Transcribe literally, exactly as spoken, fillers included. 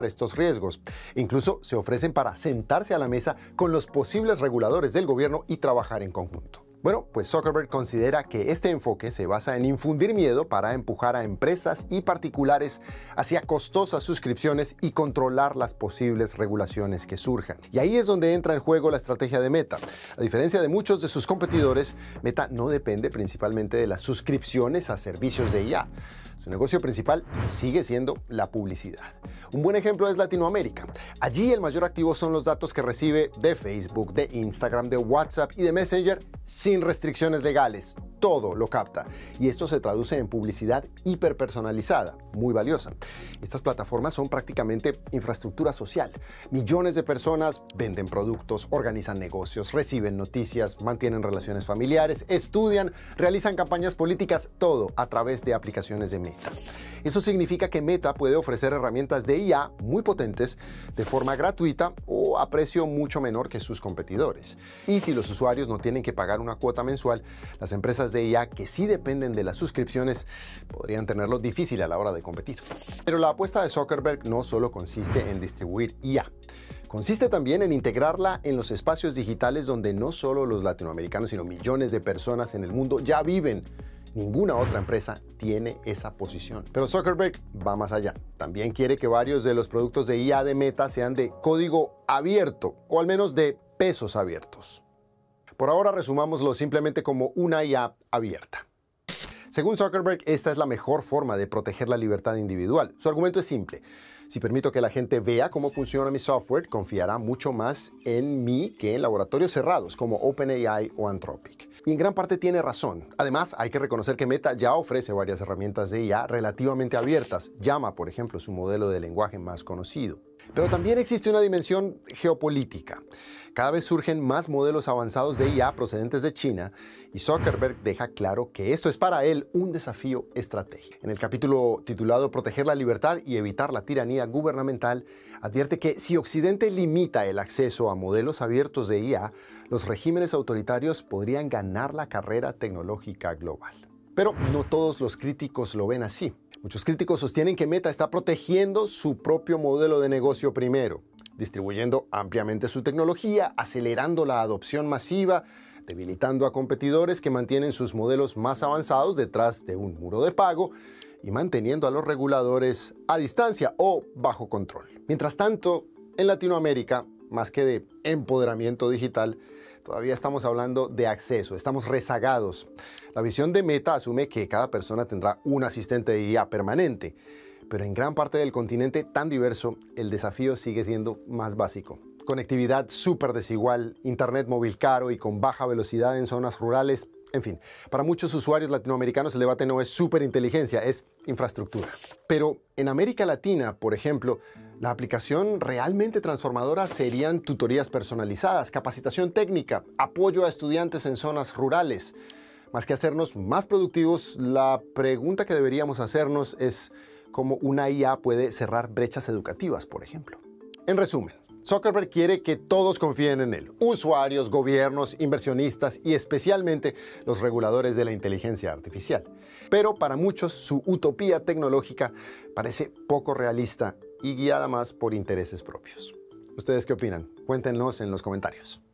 estos riesgos. Incluso se ofrecen para sentarse a la mesa con los posibles reguladores del gobierno y trabajar en conjunto. Bueno, pues Zuckerberg considera que este enfoque se basa en infundir miedo para empujar a empresas y particulares hacia costosas suscripciones y controlar las posibles regulaciones que surjan. Y ahí es donde entra en juego la estrategia de Meta. A diferencia de muchos de sus competidores, Meta no depende principalmente de las suscripciones a servicios de I A. Su negocio principal sigue siendo la publicidad. Un buen ejemplo es Latinoamérica. Allí el mayor activo son los datos que recibe de Facebook, de Instagram, de WhatsApp y de Messenger sin restricciones legales. Todo lo capta. Y esto se traduce en publicidad hiperpersonalizada, muy valiosa. Estas plataformas son prácticamente infraestructura social. Millones de personas venden productos, organizan negocios, reciben noticias, mantienen relaciones familiares, estudian, realizan campañas políticas, todo a través de aplicaciones de Meta. Eso significa que Meta puede ofrecer herramientas de I A muy potentes de forma gratuita o a precio mucho menor que sus competidores. Y si los usuarios no tienen que pagar una cuota mensual, las empresas de I A que sí dependen de las suscripciones podrían tenerlo difícil a la hora de competir. Pero la apuesta de Zuckerberg no solo consiste en distribuir I A. Consiste también en integrarla en los espacios digitales donde no solo los latinoamericanos, sino millones de personas en el mundo ya viven. Ninguna otra empresa tiene esa posición. Pero Zuckerberg va más allá. También quiere que varios de los productos de I A de Meta sean de código abierto, o al menos de pesos abiertos. Por ahora resumámoslo simplemente como una I A abierta. Según Zuckerberg, esta es la mejor forma de proteger la libertad individual. Su argumento es simple. Si permito que la gente vea cómo funciona mi software, confiará mucho más en mí que en laboratorios cerrados como OpenAI o Anthropic. Y en gran parte tiene razón. Además, hay que reconocer que Meta ya ofrece varias herramientas de I A relativamente abiertas. Llama, por ejemplo, su modelo de lenguaje más conocido. Pero también existe una dimensión geopolítica. Cada vez surgen más modelos avanzados de I A procedentes de China y Zuckerberg deja claro que esto es para él un desafío estratégico. En el capítulo titulado Proteger la libertad y evitar la tiranía gubernamental, advierte que si Occidente limita el acceso a modelos abiertos de I A, los regímenes autoritarios podrían ganar la carrera tecnológica global. Pero no todos los críticos lo ven así. Muchos críticos sostienen que Meta está protegiendo su propio modelo de negocio primero, distribuyendo ampliamente su tecnología, acelerando la adopción masiva, debilitando a competidores que mantienen sus modelos más avanzados detrás de un muro de pago y manteniendo a los reguladores a distancia o bajo control. Mientras tanto, en Latinoamérica, más que de empoderamiento digital, todavía estamos hablando de acceso, estamos rezagados. La visión de Meta asume que cada persona tendrá un asistente de I A permanente, pero en gran parte del continente tan diverso, el desafío sigue siendo más básico. Conectividad súper desigual, internet móvil caro y con baja velocidad en zonas rurales. En fin, para muchos usuarios latinoamericanos el debate no es superinteligencia, es infraestructura. Pero en América Latina, por ejemplo, la aplicación realmente transformadora serían tutorías personalizadas, capacitación técnica, apoyo a estudiantes en zonas rurales. Más que hacernos más productivos, la pregunta que deberíamos hacernos es cómo una I A puede cerrar brechas educativas, por ejemplo. En resumen, Zuckerberg quiere que todos confíen en él, usuarios, gobiernos, inversionistas y especialmente los reguladores de la inteligencia artificial. Pero para muchos su utopía tecnológica parece poco realista y guiada más por intereses propios. ¿Ustedes qué opinan? Cuéntenos en los comentarios.